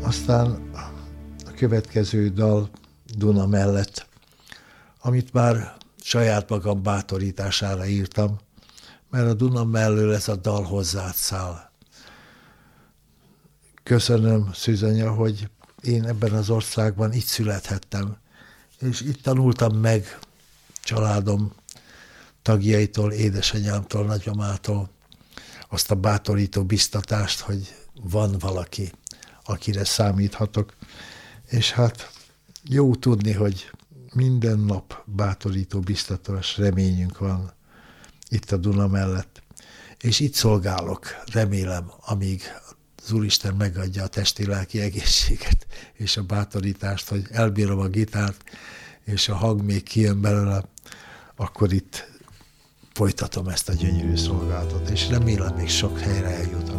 Aztán a következő dal Duna mellett, amit már saját magam bátorítására írtam, mert a Duna mellől ez a dal hozzád száll. Köszönöm, Szűzanya, hogy én ebben az országban itt születhettem, és itt tanultam meg családom tagjaitól, édesanyámtól, nagymamától azt a bátorító biztatást, hogy van valaki, akire számíthatok. És hát jó tudni, hogy minden nap bátorító, biztatós reményünk van itt a Duna mellett. És itt szolgálok, remélem, amíg az Úristen megadja a testi-lelki egészséget és a bátorítást, hogy elbírom a gitárt, és a hang még kijön belőle, akkor itt folytatom ezt a gyönyörű szolgálatot, és remélem még sok helyre eljutok.